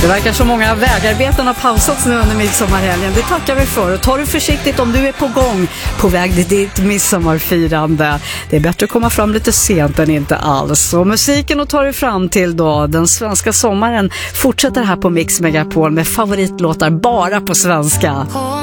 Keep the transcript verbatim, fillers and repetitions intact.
Det verkar som många vägarbeten har pausats nu under midsommarhelgen. Det tackar vi för. Och ta det försiktigt om du är på gång på väg till ditt midsommarfirande. Det är bättre att komma fram lite sent än inte alls. Och musiken och ta det fram till då den svenska sommaren fortsätter här på Mix Megapol med favoritlåtar bara på svenska.